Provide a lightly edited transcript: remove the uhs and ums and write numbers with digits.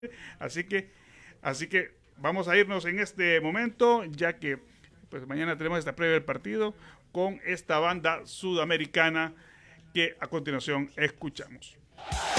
Así que, así que vamos a irnos en este momento, ya que pues mañana tenemos esta previa del partido con esta banda sudamericana que a continuación escuchamos.